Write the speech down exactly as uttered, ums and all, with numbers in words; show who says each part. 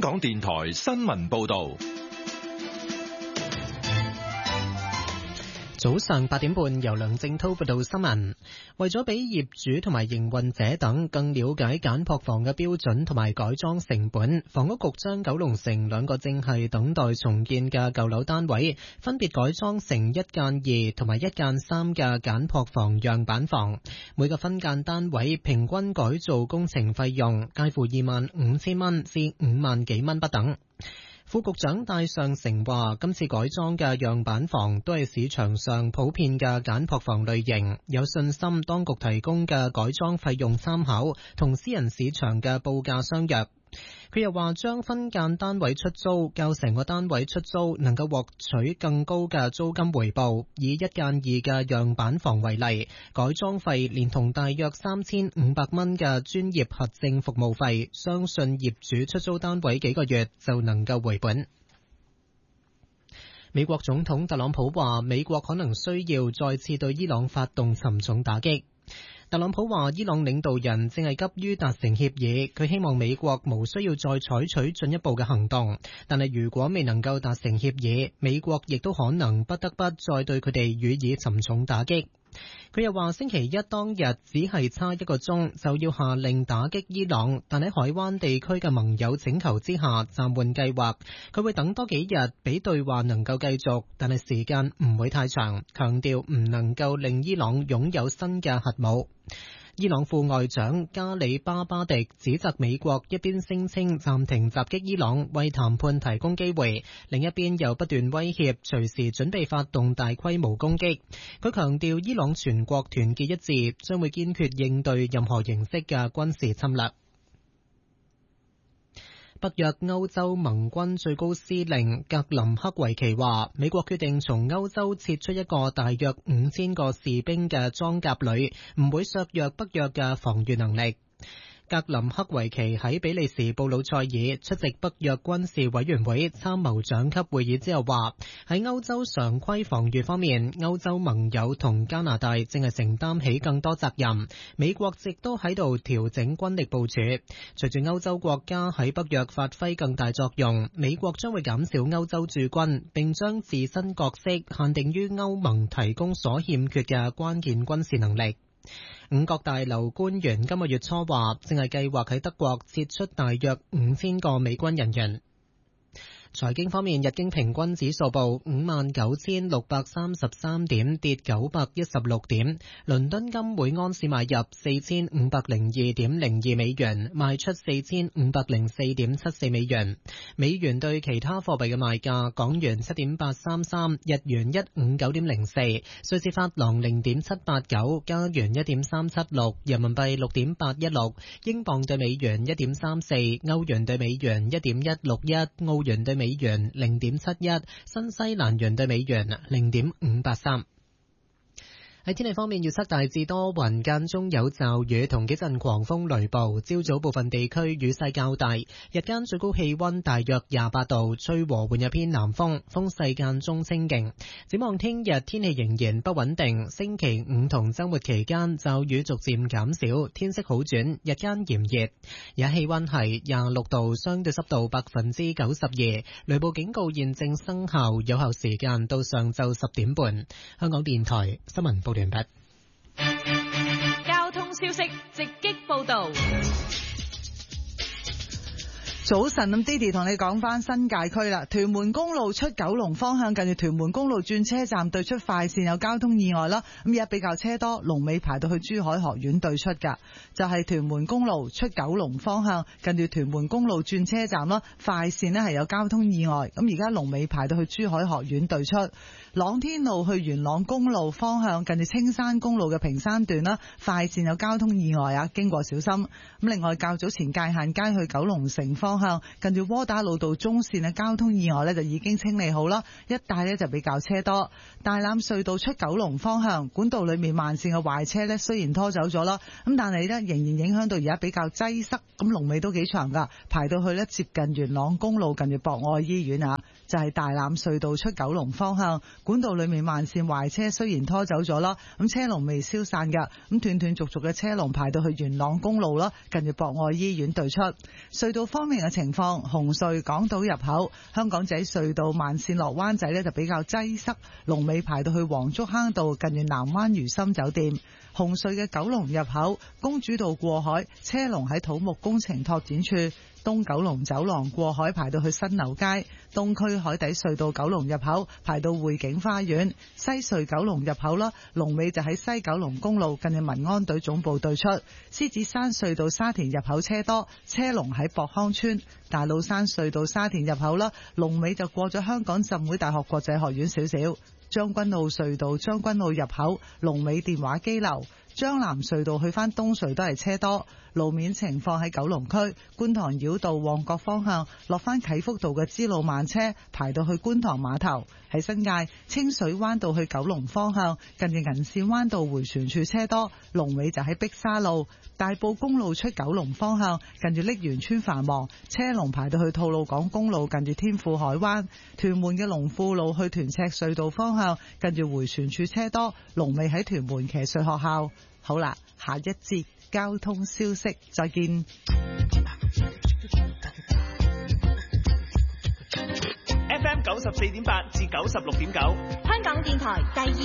Speaker 1: 港電台新聞報道。
Speaker 2: 早上八點半，由梁正濤報道新聞。為咗俾業主同埋營運者等更了解簡樸房嘅標準同埋改裝成本，房屋局將九龍城兩個正係等待重建嘅舊樓單位，分別改裝成一間二同埋一間三嘅簡樸房樣板房。每個分間單位平均改造工程費用介乎二萬五千蚊至五萬幾蚊不等。副局長戴尚成話，今次改裝嘅樣板房都係市場上普遍嘅簡樸房類型，有信心當局提供嘅改裝費用參考同私人市場嘅報價相若。佢又話將分間單位出租較成個單位出租能夠獲取更高嘅租金回報。以一間二嘅樣板房為例，改裝費連同大約三千五百蚊嘅專業核證服務費，相信業主出租單位幾個月就能夠回本。美國總統特朗普話，美國可能需要再次對伊朗發動沉重打擊。特朗普話，伊朗領導人正係急於達成協議，佢希望美國無需要再採取進一步嘅行動，但係如果未能夠達成協議，美國亦都可能不得不再對佢哋予以沉重打擊。佢又話，星期一當日只係差一個鐘就要下令打擊伊朗，但喺海灣地區嘅盟友請求之下暫緩計劃。佢會等多幾日俾對話能夠繼續，但係時間唔會太長，強調唔能夠令伊朗擁有新嘅核武。伊朗副外長加里巴巴迪指責美國一邊聲稱暫停襲擊伊朗，為談判提供機會，另一邊又不斷威脅隨時準備發動大規模攻擊。佢強調伊朗全國團結一致，將會堅決應對任何形式嘅軍事侵略。北約歐洲盟軍最高司令格林克維奇話，美國決定從歐洲撤出一個大約五千個士兵嘅裝甲旅，唔會削弱北約嘅防禦能力。格林克維奇喺比利時布魯塞爾出席北約軍事委員會參謀長級會議之後話，喺歐洲常規防禦方面，歐洲盟友同加拿大正係承擔起更多責任，美國亦都喺度調整軍力部署。隨住歐洲國家喺北約發揮更大作用，美國將會減少歐洲駐軍，並將自身角色限定於歐盟提供所欠缺嘅關鍵軍事能力。五角大樓官員今個月初話，正係計劃喺德國撤出大約五千個美軍人員。財經方面，日經平均指數報五萬九千六百三十三點，跌九百一十六點。倫敦金每安士買入四千五百零二點零二美元，賣出四千五百零四點七四美元。美元對其他貨幣嘅賣價：港元七點八三三，日元一五九點零四，瑞士法郎零點七八九，加元一點三七六，人民幣六點八一六，英鎊對美元一點三四，歐元對美元一點一六一，澳元對美元零點七一，新西蘭元對美元零點五八三。喺天氣方面，預測大致多雲，間中有驟雨同幾陣狂風雷暴。朝早部分地區雨勢較大，日間最高氣溫大約廿八度，吹和緩一偏南風，風勢間中清勁。展望聽日天氣仍然不穩定，星期五同周末期間驟雨逐漸減少，天色好轉，日間炎熱。而家氣溫係廿六度，相對濕度百分之九十二，雷暴警告現正生效，有效時間到上晝十點半。香港電台新聞報完畢。
Speaker 3: 交通消息直擊報道。
Speaker 4: 早晨，咁 Didi 同你講翻新界區啦，屯門公路出九龍方向，近住屯門公路轉車站對出快線有交通意外啦，咁而家比較車多，龍尾排到去珠海學院對出噶，就係、是、屯門公路出九龍方向，近住屯門公路轉車站啦，快線呢係有交通意外，咁而家龍尾排到去珠海學院對出。朗天路去元朗公路方向，近住青山公路嘅屏山段啦，快線有交通意外啊，經過小心。咁另外較早前界限街去九龍城方向，近住窩打老道中線嘅交通意外呢就已經清理好啦，一帶呢就比較車多。大欖隧道出九龍方向，管道裏面慢線嘅壞車呢雖然拖走咗啦，咁但係呢仍然影響到而家比較擠塞，咁龍尾都幾長噶，排到去呢接近元朗公路近住博愛醫院啊，就係大欖隧道出九龍方向。 管道裏面慢線壞車雖然拖走咗啦，咁車龍未消散㗎，咁斷斷續續嘅車龍排到去元朗公路啦，近住博愛醫院對出。隧道方面嘅情況，紅隧港島入口、香港仔隧道慢線落灣仔呢就比較擠塞，龍尾排到去黃竹坑道近住南灣如心酒店。紅隧嘅九龍入口、公主道過海車龍喺土木工程拓展處，東九龍走廊過海排到去新樓街，東區海底隧道九龍入口排到匯景花園，西隧九龍入口啦，龍尾就喺西九龍公路近住民安隊總部對出。獅子山隧道沙田入口車多，車龍喺博康村。大老山隧道沙田入口啦，龍尾就過咗香港浸會大學國際學院少少。將軍澳隧道將軍澳入口龍尾電話機樓，將南隧道去返東隧都係車多。路面情況喺九龍區觀塘繞道旺角方向落返啟福道嘅支路慢車排到去觀塘碼頭。喺新界清水灣道去九龍方向近住銀線灣道迴旋處車多，龍尾就喺碧沙路。大埔公路出九龍方向近住瀝源村繁忙，車龍排到去吐露港公路近住天富海灣。屯門嘅龍富路去屯赤隧道方向近住迴旋處車多，龍尾喺屯門騎術學校。好啦，下一節交通消息，再見。
Speaker 5: F M 九十四點八至九十六點九，
Speaker 3: 香港電台第二